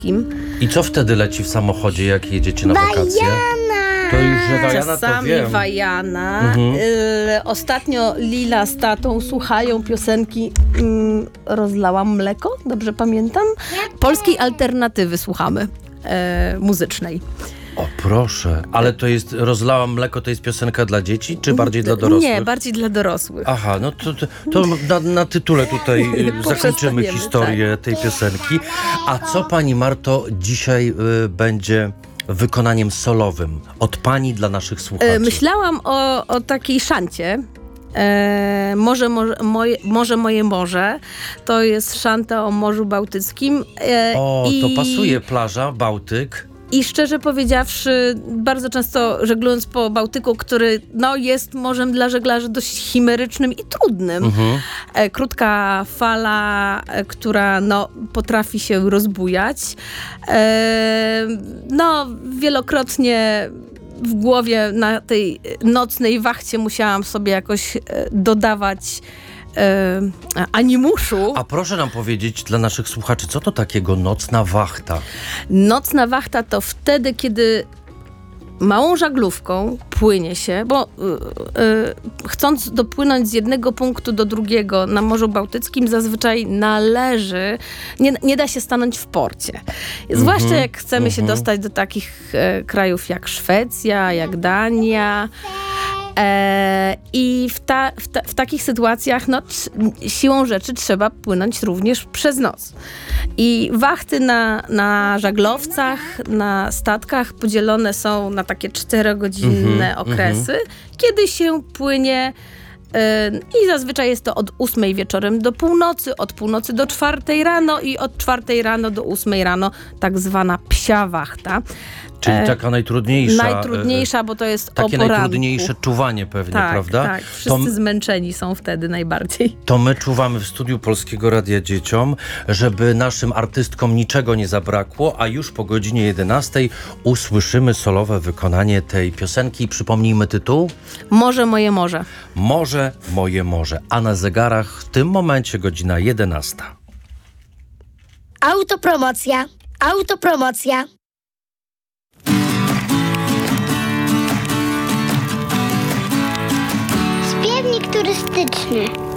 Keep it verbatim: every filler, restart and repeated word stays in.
I co wtedy leci w samochodzie, jak jedziecie na wakacje? Wajana! To już, że Wajana, to Czasami wiem. Wajana. Mhm. Y, ostatnio Lila z tatą słuchają piosenki mm, Rozlałam mleko, dobrze pamiętam? Polskiej alternatywy słuchamy, e, muzycznej. O proszę, ale to jest, rozlałam mleko, to jest piosenka dla dzieci, czy bardziej dla dorosłych? Nie, bardziej dla dorosłych. Aha, no to, to, to na, na tytule tutaj y, zakończymy Poprzestaniemy, historię tej piosenki. A co pani Marto dzisiaj y, będzie wykonaniem solowym od pani dla naszych słuchaczy? E, myślałam o, o takiej szancie. E, morze, morze, moje, morze moje morze. To jest szanta o Morzu Bałtyckim. E, O, i... to pasuje, plaża, Bałtyk. I szczerze powiedziawszy, bardzo często żeglując po Bałtyku, który no, jest morzem dla żeglarzy dość chimerycznym i trudnym. Mhm. E, krótka fala, e, która no, potrafi się rozbujać. E, no, wielokrotnie w głowie na tej nocnej wachcie musiałam sobie jakoś e, dodawać e, animuszu. A proszę nam powiedzieć dla naszych słuchaczy, co to takiego nocna wachta? Nocna wachta to wtedy, kiedy małą żaglówką płynie się, bo y, y, chcąc dopłynąć z jednego punktu do drugiego na Morzu Bałtyckim, zazwyczaj należy, nie, nie da się stanąć w porcie. Zwłaszcza jak chcemy się dostać do takich e, krajów jak Szwecja, jak Dania. E, I w, ta, w, ta, w takich sytuacjach no, t, siłą rzeczy trzeba płynąć również przez noc. I wachty na, na żaglowcach, na statkach podzielone są na takie czterogodzinne Mhm, okresy, kiedy się płynie. I zazwyczaj jest to od ósmej wieczorem do północy, od północy do czwartej rano i od czwartej rano do ósmej rano tak zwana psia wachta. Czyli E, taka najtrudniejsza. Najtrudniejsza, bo to jest Takie o poranku. najtrudniejsze czuwanie pewnie, Tak, prawda? tak. Wszyscy To, zmęczeni są wtedy najbardziej. to my czuwamy w studiu Polskiego Radia Dzieciom, żeby naszym artystkom niczego nie zabrakło, a już po godzinie jedenastej usłyszymy solowe wykonanie tej piosenki. Przypomnijmy tytuł? Morze moje morze. Morze, moje morze. A na zegarach w tym momencie godzina jedenasta. Autopromocja, autopromocja. Śpiewnik turystyczny.